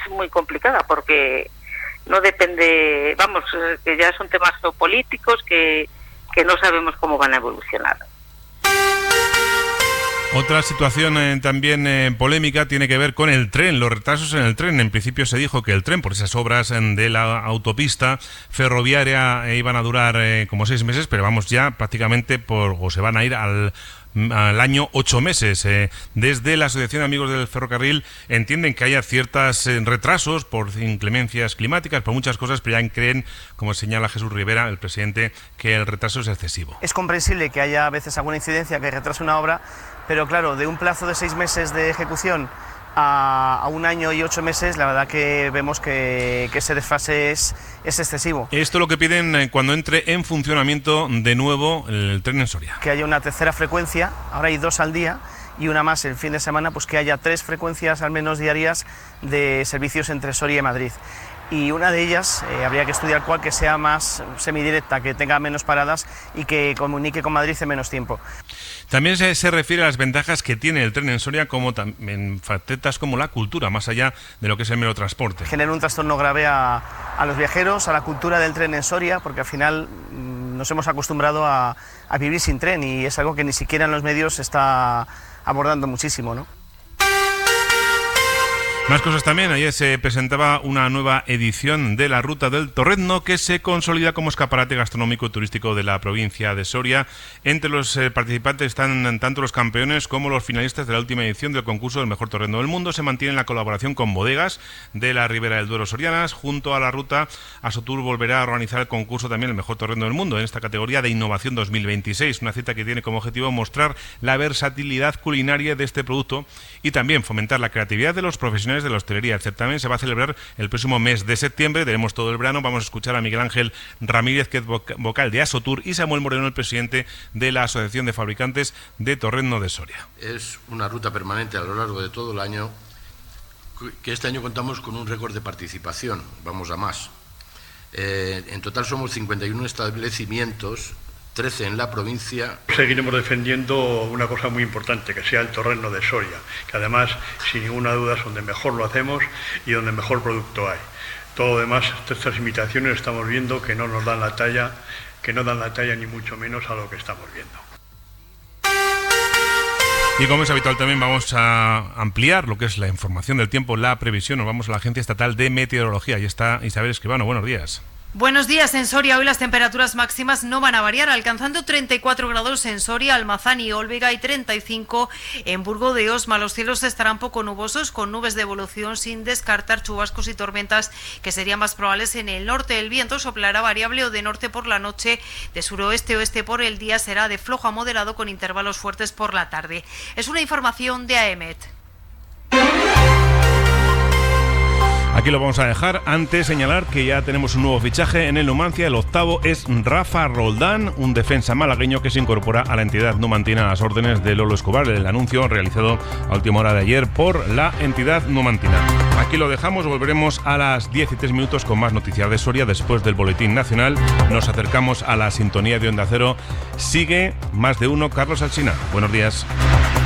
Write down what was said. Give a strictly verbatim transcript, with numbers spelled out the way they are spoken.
muy complicada porque no depende, vamos, que ya son temas geopolíticos que, que no sabemos cómo van a evolucionar. Otra situación eh, también eh, polémica tiene que ver con el tren, los retrasos en el tren. En principio se dijo que el tren, por esas obras eh, de la autopista ferroviaria, eh, iban a durar eh, como seis meses, pero vamos ya prácticamente por, o se van a ir al... al año ocho meses. Eh, desde la Asociación de Amigos del Ferrocarril entienden que haya ciertos eh, retrasos por inclemencias climáticas, por muchas cosas, pero ya creen, como señala Jesús Rivera, el presidente, que el retraso es excesivo. Es comprensible que haya a veces alguna incidencia que retrase una obra, pero claro, de un plazo de seis meses de ejecución a, a un año y ocho meses, la verdad que vemos que, que ese desfase es, es excesivo. Esto es lo que piden eh, cuando entre en funcionamiento de nuevo el tren en Soria. Que haya una tercera frecuencia, ahora hay dos al día, y una más el fin de semana, pues que haya tres frecuencias al menos diarias de servicios entre Soria y Madrid. Y una de ellas, eh, habría que estudiar cuál, que sea más semidirecta, que tenga menos paradas y que comunique con Madrid en menos tiempo. También se, se refiere a las ventajas que tiene el tren en Soria como en facetas como la cultura, más allá de lo que es el mero transporte. Genera un trastorno grave a, a los viajeros, a la cultura del tren en Soria, porque al final mmm, nos hemos acostumbrado a, a vivir sin tren y es algo que ni siquiera en los medios se está abordando muchísimo, ¿no? Más cosas también. Ayer se presentaba una nueva edición de la Ruta del Torrezno que se consolida como escaparate gastronómico y turístico de la provincia de Soria. Entre los eh, participantes están tanto los campeones como los finalistas de la última edición del concurso del mejor torrezno del mundo. Se mantiene la colaboración con bodegas de la Ribera del Duero sorianas. Junto a la ruta, Asotur volverá a organizar el concurso también el mejor torrezno del mundo en esta categoría de innovación dos mil veintiséis. Una cita que tiene como objetivo mostrar la versatilidad culinaria de este producto y también fomentar la creatividad de los profesionales de la hostelería. El certamen se va a celebrar el próximo mes de septiembre, tenemos todo el verano. Vamos a escuchar a Miguel Ángel Ramírez, que es vocal de Asotur, y Samuel Moreno, el presidente de la Asociación de Fabricantes de Torrezno de Soria. Es una ruta permanente a lo largo de todo el año, que este año contamos con un récord de participación, vamos a más. Eh, en total somos cincuenta y uno establecimientos, trece en la provincia. Seguiremos defendiendo una cosa muy importante, que sea el torrezno de Soria, que además, sin ninguna duda, es donde mejor lo hacemos y donde mejor producto hay. Todo lo demás, estas imitaciones estamos viendo que no nos dan la talla, que no dan la talla ni mucho menos a lo que estamos viendo. Y como es habitual también vamos a ampliar lo que es la información del tiempo, la previsión. Nos vamos a la Agencia Estatal de Meteorología. Ahí está Isabel Escribano. Buenos días. Buenos días. En Soria hoy las temperaturas máximas no van a variar, alcanzando treinta y cuatro grados en Soria, Almazán y Olvega y treinta y cinco en Burgo de Osma. Los cielos estarán poco nubosos, con nubes de evolución, sin descartar chubascos y tormentas que serían más probables en el norte. El viento soplará variable o de norte por la noche, de suroeste oeste por el día será de flojo a moderado con intervalos fuertes por la tarde. Es una información de A E M E T. Aquí lo vamos a dejar. Antes señalar que ya tenemos un nuevo fichaje en el Numancia. El octavo es Rafa Roldán, un defensa malagueño que se incorpora a la entidad numantina a las órdenes de Lolo Escobar. El anuncio realizado a última hora de ayer por la entidad numantina. Aquí lo dejamos. Volveremos a las diez y tres minutos con más noticias de Soria después del Boletín Nacional. Nos acercamos a la sintonía de Onda Cero. Sigue Más de Uno, Carlos Alsina. Buenos días.